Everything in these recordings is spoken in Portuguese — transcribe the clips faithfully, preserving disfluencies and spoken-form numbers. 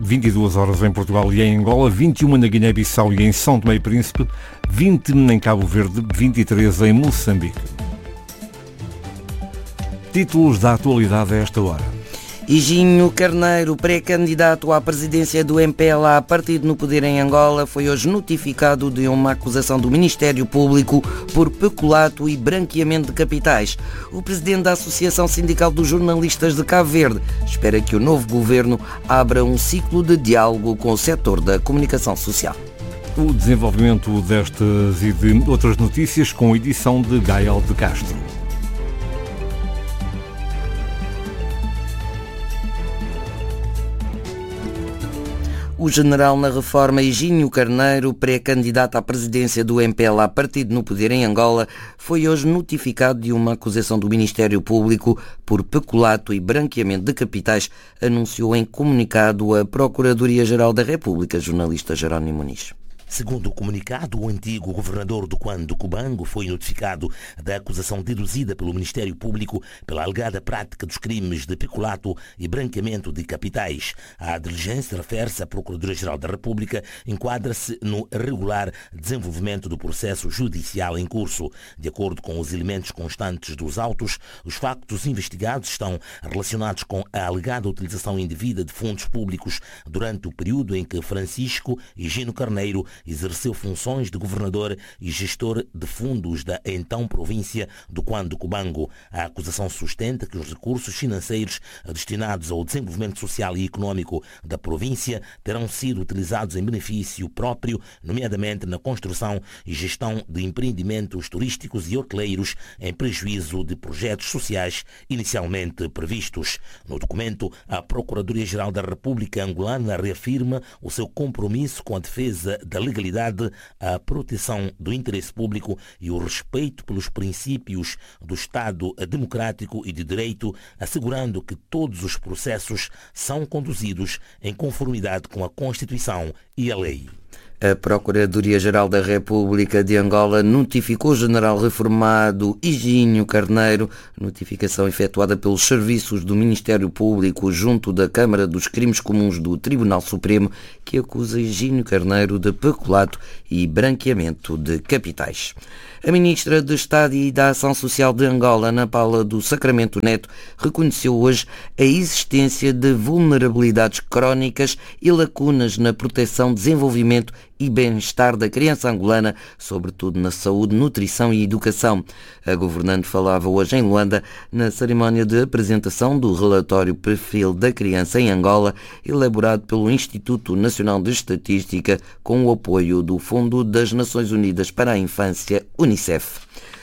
vinte e duas horas em Portugal e em Angola, vinte e uma na Guiné-Bissau e em São Tomé e Príncipe, vinte em Cabo Verde, vinte e três em Moçambique. Títulos da atualidade a esta hora. Higínio Carneiro, pré-candidato à presidência do M P L A, partido no poder em Angola, foi hoje notificado de uma acusação do Ministério Público por peculato e branqueamento de capitais. O presidente da Associação Sindical dos Jornalistas de Cabo Verde espera que o novo governo abra um ciclo de diálogo com o setor da comunicação social. O desenvolvimento destas e de outras notícias com a edição de Gael de Castro. O general na reforma Higínio Carneiro, pré-candidato à presidência do M P L A, partido no poder em Angola, foi hoje notificado de uma acusação do Ministério Público por peculato e branqueamento de capitais, anunciou em comunicado a Procuradoria-Geral da República, jornalista Jerónimo Muniz. Segundo o comunicado, o antigo governador do Quando Cubango foi notificado da acusação deduzida pelo Ministério Público pela alegada prática dos crimes de peculato e branqueamento de capitais. A diligência refere-se à Procuradoria-Geral da República, enquadra-se no regular desenvolvimento do processo judicial em curso. De acordo com os elementos constantes dos autos, os factos investigados estão relacionados com a alegada utilização indevida de fundos públicos durante o período em que Francisco Higínio Carneiro exerceu funções de governador e gestor de fundos da então província do Quando Cubango. A acusação sustenta que os recursos financeiros destinados ao desenvolvimento social e econômico da província terão sido utilizados em benefício próprio, nomeadamente na construção e gestão de empreendimentos turísticos e hoteleiros em prejuízo de projetos sociais inicialmente previstos. No documento, a Procuradoria-Geral da República Angolana reafirma o seu compromisso com a defesa da legalidade, a proteção do interesse público e o respeito pelos princípios do Estado democrático e de direito, assegurando que todos os processos são conduzidos em conformidade com a Constituição e a lei. A Procuradoria-Geral da República de Angola notificou o general reformado Higínio Carneiro, notificação efetuada pelos serviços do Ministério Público junto da Câmara dos Crimes Comuns do Tribunal Supremo, que acusa Higínio Carneiro de peculato e branqueamento de capitais. A ministra de Estado e da Ação Social de Angola, Ana Paula do Sacramento Neto, reconheceu hoje a existência de vulnerabilidades crónicas e lacunas na proteção, desenvolvimento e bem-estar da criança angolana, sobretudo na saúde, nutrição e educação. A governante falava hoje em Luanda na cerimónia de apresentação do relatório Perfil da Criança em Angola, elaborado pelo Instituto Nacional de Estatística com o apoio do Fundo das Nações Unidas para a Infância, Unicef.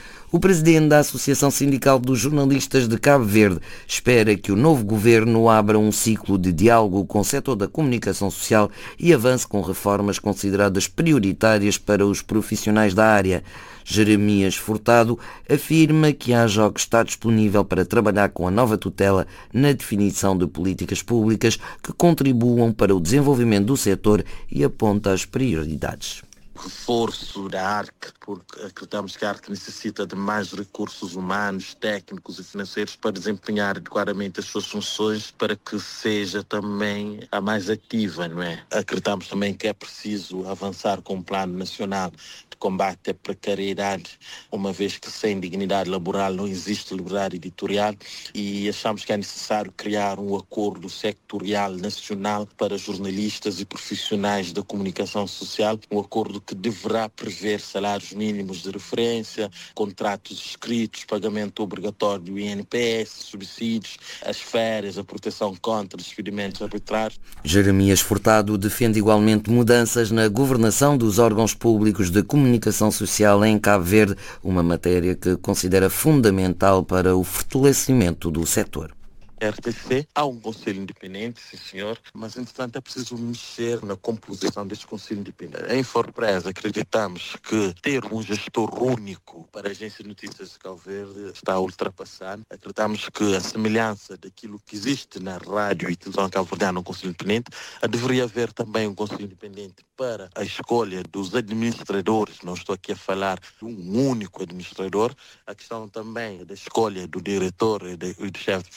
O presidente da Associação Sindical dos Jornalistas de Cabo Verde espera que o novo governo abra um ciclo de diálogo com o setor da comunicação social e avance com reformas consideradas prioritárias para os profissionais da área. Jeremias Furtado afirma que a AJOC está disponível para trabalhar com a nova tutela na definição de políticas públicas que contribuam para o desenvolvimento do setor e aponta as prioridades. Reforço da A R C, porque acreditamos que a A R C necessita de mais recursos humanos, técnicos e financeiros para desempenhar adequadamente as suas funções, para que seja também a mais ativa, não é? Acreditamos também que é preciso avançar com um plano nacional de combate à precariedade, uma vez que sem dignidade laboral não existe liberdade editorial, e achamos que é necessário criar um acordo sectorial nacional para jornalistas e profissionais da comunicação social, um acordo que deverá prever salários mínimos de referência, contratos escritos, pagamento obrigatório do I N P S, subsídios, as férias, a proteção contra despedimentos arbitrários. Jeremias Furtado defende igualmente mudanças na governação dos órgãos públicos de comunicação social em Cabo Verde, uma matéria que considera fundamental para o fortalecimento do setor. R T C, há um conselho independente, sim senhor, mas entretanto é preciso mexer na composição deste conselho independente. Em Forpresa acreditamos que ter um gestor único para a Agência de Notícias de Cabo Verde está a ultrapassar. Acreditamos que a semelhança daquilo que existe na rádio e televisão cabo-verdiana no conselho independente, deveria haver também um conselho independente para a escolha dos administradores. Não estou aqui a falar de um único administrador, a questão também da escolha do diretor e do chefe de formação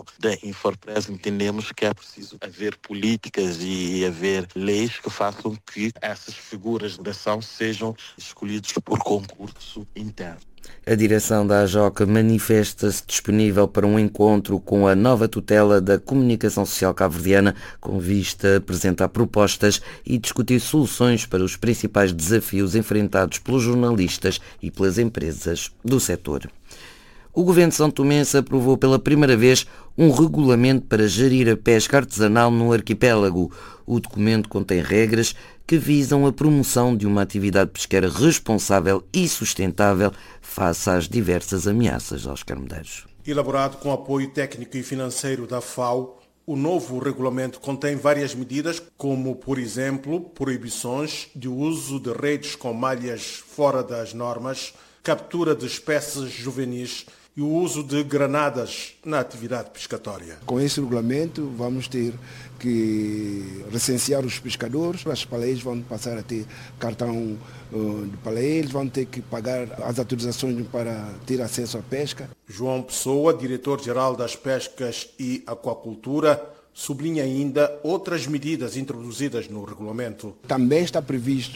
nível da Infopress, entendemos que é preciso haver políticas e haver leis que façam que essas figuras de ação sejam escolhidas por concurso interno. A direção da AJOC manifesta-se disponível para um encontro com a nova tutela da comunicação social cabo-verdiana, com vista a apresentar propostas e discutir soluções para os principais desafios enfrentados pelos jornalistas e pelas empresas do setor. O Governo são tomense aprovou pela primeira vez um regulamento para gerir a pesca artesanal no arquipélago. O documento contém regras que visam a promoção de uma atividade pesqueira responsável e sustentável face às diversas ameaças aos Medeiros. Elaborado com apoio técnico e financeiro da F A O, o novo regulamento contém várias medidas, como, por exemplo, proibições de uso de redes com malhas fora das normas, captura de espécies juvenis e o uso de granadas na atividade pescatória. Com esse regulamento vamos ter que recensear os pescadores, as paleiras vão passar a ter cartão uh, de paleiras, vão ter que pagar as autorizações para ter acesso à pesca. João Pessoa, diretor-geral das Pescas e Aquacultura, sublinha ainda outras medidas introduzidas no regulamento. Também está previsto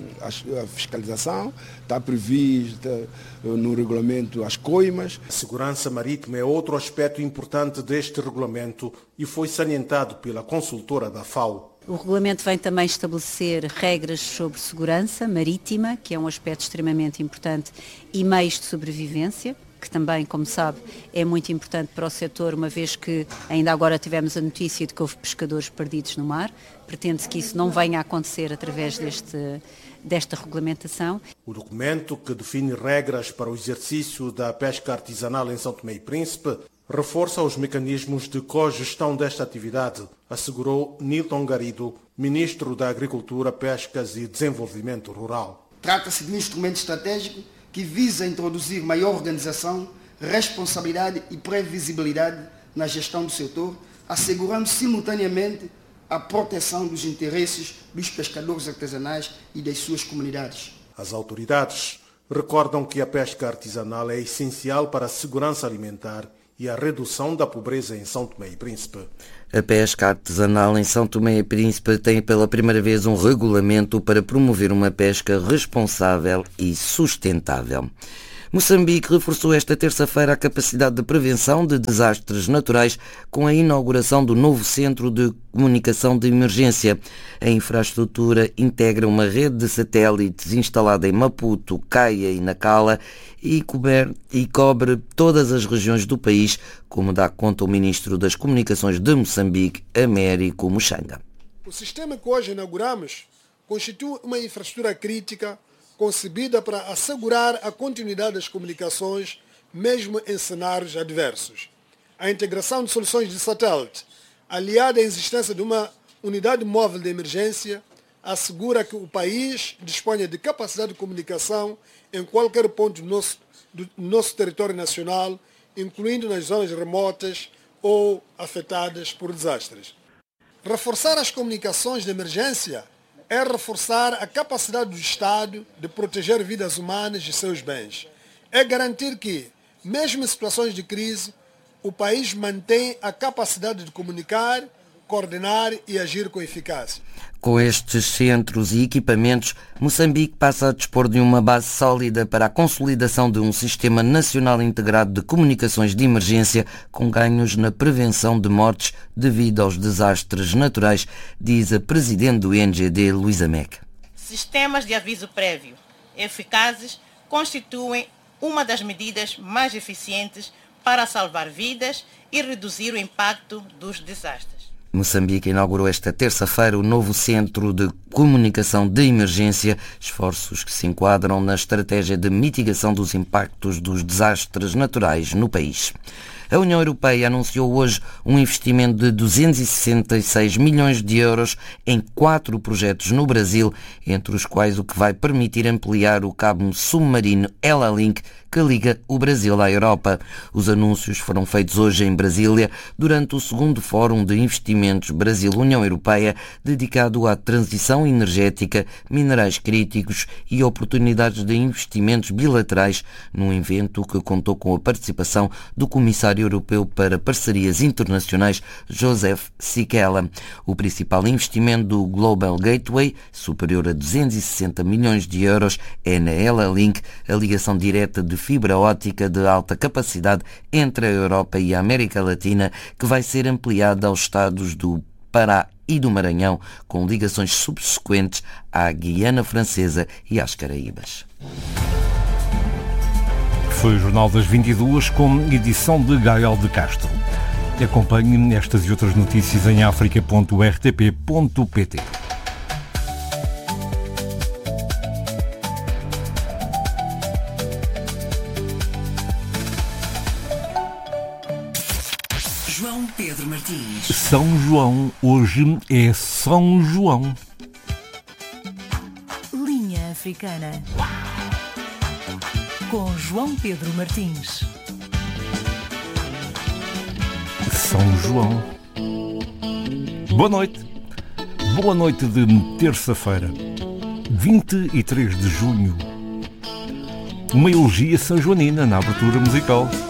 a fiscalização, está prevista no regulamento as coimas. A segurança marítima é outro aspecto importante deste regulamento e foi salientado pela consultora da F A O. O regulamento vem também estabelecer regras sobre segurança marítima, que é um aspecto extremamente importante, e meios de sobrevivência, que também, como sabe, é muito importante para o setor, uma vez que ainda agora tivemos a notícia de que houve pescadores perdidos no mar. Pretende-se que isso não venha a acontecer através deste, desta regulamentação. O documento, que define regras para o exercício da pesca artesanal em São Tomé e Príncipe, reforça os mecanismos de cogestão desta atividade, assegurou Nilton Garrido, Ministro da Agricultura, Pescas e Desenvolvimento Rural. Trata-se de um instrumento estratégico que visa introduzir maior organização, responsabilidade e previsibilidade na gestão do setor, assegurando simultaneamente a proteção dos interesses dos pescadores artesanais e das suas comunidades. As autoridades recordam que a pesca artesanal é essencial para a segurança alimentar e a redução da pobreza em São Tomé e Príncipe. A pesca artesanal em São Tomé e Príncipe tem pela primeira vez um regulamento para promover uma pesca responsável e sustentável. Moçambique reforçou esta terça-feira a capacidade de prevenção de desastres naturais com a inauguração do novo Centro de Comunicação de Emergência. A infraestrutura integra uma rede de satélites instalada em Maputo, Caia e Nacala e, cober, e cobre todas as regiões do país, como dá conta o Ministro das Comunicações de Moçambique, Américo Muxanga. O sistema que hoje inauguramos constitui uma infraestrutura crítica concebida para assegurar a continuidade das comunicações, mesmo em cenários adversos. A integração de soluções de satélite, aliada à existência de uma unidade móvel de emergência, assegura que o país disponha de capacidade de comunicação em qualquer ponto do nosso, do nosso território nacional, incluindo nas zonas remotas ou afetadas por desastres. Reforçar as comunicações de emergência é reforçar a capacidade do Estado de proteger vidas humanas e seus bens. É garantir que, mesmo em situações de crise, o país mantém a capacidade de comunicar, coordenar e agir com eficácia. Com estes centros e equipamentos, Moçambique passa a dispor de uma base sólida para a consolidação de um sistema nacional integrado de comunicações de emergência com ganhos na prevenção de mortes devido aos desastres naturais, diz a presidente do N G D, Luísa Meca. Sistemas de aviso prévio eficazes constituem uma das medidas mais eficientes para salvar vidas e reduzir o impacto dos desastres. Moçambique inaugurou esta terça-feira o novo Centro de Comunicação de Emergência, esforços que se enquadram na estratégia de mitigação dos impactos dos desastres naturais no país. A União Europeia anunciou hoje um investimento de duzentos e sessenta e seis milhões de euros em quatro projetos no Brasil, entre os quais o que vai permitir ampliar o cabo submarino Ela Link, que liga o Brasil à Europa. Os anúncios foram feitos hoje em Brasília, durante o segundo Fórum de Investimentos Brasil-União Europeia, dedicado à transição energética, minerais críticos e oportunidades de investimentos bilaterais, num evento que contou com a participação do Comissário Comunitário Europeu para Parcerias Internacionais, Joseph Sikela. O principal investimento do Global Gateway, superior a duzentos e sessenta milhões de euros, é na Ela Link, a ligação direta de fibra óptica de alta capacidade entre a Europa e a América Latina, que vai ser ampliada aos estados do Pará e do Maranhão, com ligações subsequentes à Guiana Francesa e às Caraíbas. Foi o Jornal das vinte e duas com edição de Gael de Castro. Acompanhe estas e outras notícias em africa ponto r t p ponto p t. João Pedro Martins. São João, hoje é São João. Linha Africana. Com João Pedro Martins. São João. Boa noite. Boa noite de terça-feira, vinte e três de junho. Uma elegia sanjoanina na abertura musical.